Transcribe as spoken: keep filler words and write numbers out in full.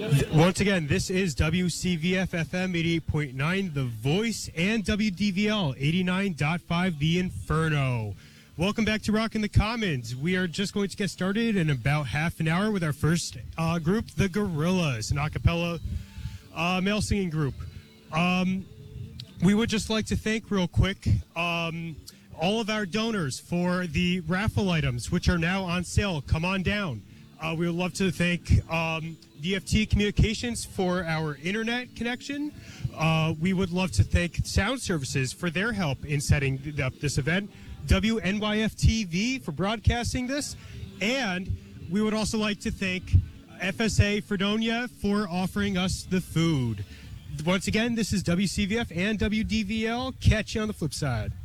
Once again, this is W C V F F M eighty-eight point nine, The Voice, and W D V L eighty-nine point five, The Inferno. Welcome back to Rock in the Commons. We are just going to get started in about half an hour with our first uh, group, The Gorillas, an a cappella uh, male singing group. Um, we would just like to thank real quick um, all of our donors for the raffle items, which are now on sale. Come on down. Uh, we would love to thank um, D F T Communications for our internet connection. Uh, we would love to thank Sound Services for their help in setting th- up this event. W N Y F T V for broadcasting this. And we would also like to thank F S A Fredonia for offering us the food. Once again, this is W C V F and W D V L. Catch you on the flip side.